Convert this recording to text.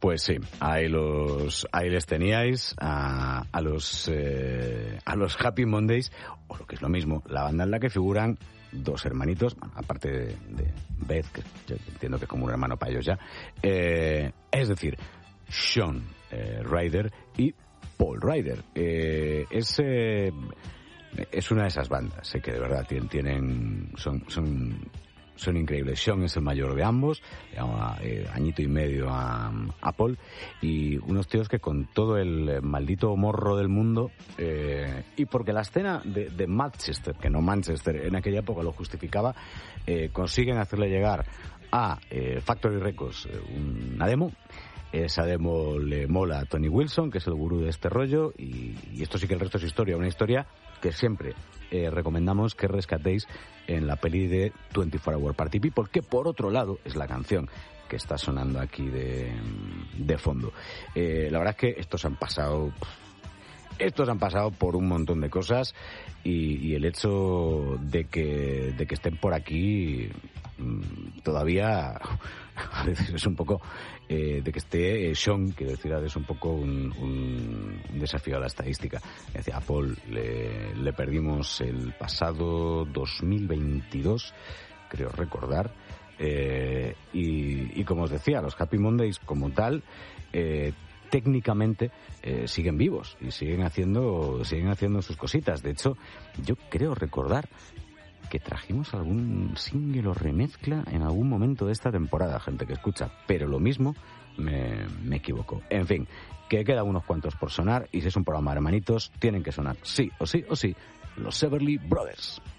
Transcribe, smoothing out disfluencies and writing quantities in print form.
Pues sí, ahí les teníais a los Happy Mondays, o lo que es lo mismo, la banda en la que figuran dos hermanitos, bueno, aparte de Beth, que yo entiendo que es como un hermano para ellos ya, es decir, Sean Ryder y Paul Ryder. Es una de esas bandas, que de verdad son increíbles. Sean es el mayor de ambos, añito y medio a Paul, y unos tíos que con todo el maldito morro del mundo, y porque la escena de Manchester, que no Manchester, en aquella época lo justificaba, consiguen hacerle llegar a Factory Records una demo. Esa demo le mola a Tony Wilson, que es el gurú de este rollo, y esto sí que el resto es historia, una historia que siempre recomendamos que rescatéis en la peli de 24 Hour Party People, que por otro lado es la canción que está sonando aquí de fondo. La verdad es que estos han pasado por un montón de cosas, y el hecho de que estén por aquí todavía a veces es un poco de que esté Sean, quiero decir, es un poco un desafío a la estadística. A Paul le perdimos el pasado 2022, creo recordar, y como os decía, los Happy Mondays como tal técnicamente siguen vivos y siguen haciendo sus cositas. De hecho, yo creo recordar que trajimos algún single o remezcla en algún momento de esta temporada, gente que escucha, pero lo mismo me equivoco. En fin, que quedan unos cuantos por sonar, y si es un programa de hermanitos, tienen que sonar sí o sí los Everly Brothers.